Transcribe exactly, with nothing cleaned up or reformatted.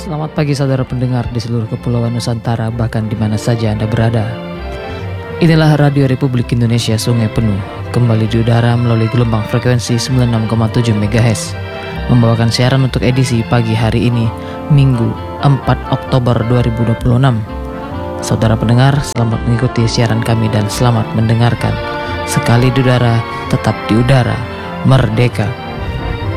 Selamat pagi saudara pendengar di seluruh kepulauan Nusantara, bahkan di mana saja Anda berada. Inilah Radio Republik Indonesia Sungai Penuh, kembali di udara melalui gelombang frekuensi sembilan puluh enam koma tujuh megahertz, membawakan siaran untuk edisi pagi hari ini, Minggu empat Oktober dua ribu dua puluh enam. Saudara pendengar, selamat mengikuti siaran kami dan selamat mendengarkan. Sekali di udara, tetap di udara, merdeka.